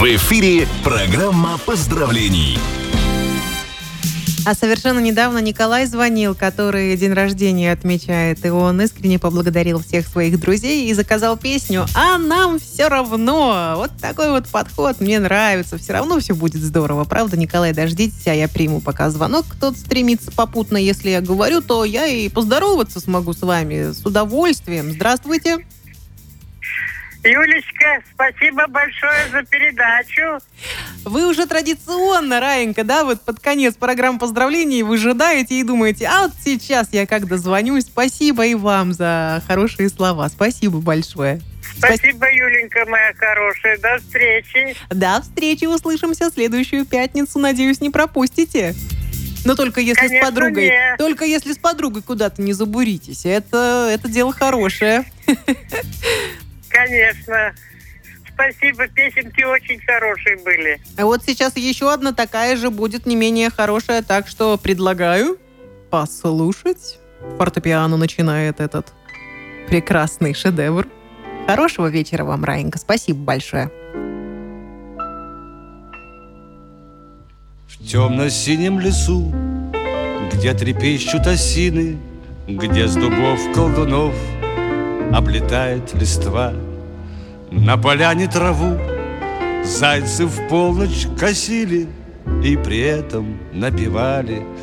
В эфире программа поздравлений. А совершенно недавно Николай звонил, который день рождения отмечает, и он искренне поблагодарил всех своих друзей и заказал песню «А нам все равно». Вот такой вот подход мне нравится. Все равно все будет здорово. Правда, Николай, дождитесь, а я приму пока звонок. Кто-то стремится попутно, если я говорю, то я и поздороваться смогу с вами с удовольствием. Здравствуйте. Юлечка, спасибо большое за передачу. Вы уже традиционно, Раенька, да, вот под конец программы поздравлений выжидаете и думаете, а вот сейчас я как дозвонюсь. Спасибо и вам за хорошие слова. Спасибо большое. Спасибо, Юленька, моя хорошая. До встречи. До встречи, услышимся в следующую пятницу. Надеюсь, не пропустите. Но только если Конечно, с подругой. нет. Только если с подругой куда-то не забуритесь. Это дело хорошее. Конечно. Спасибо, песенки очень хорошие были. А вот сейчас еще одна такая же будет не менее хорошая, так что предлагаю послушать. Фортепиано начинает этот прекрасный шедевр. Хорошего вечера вам, Раенька. Спасибо большое. В темно-синем лесу, где трепещут осины, где с дубов колдунов облетает листва, на поляне траву зайцы в полночь косили и при этом напевали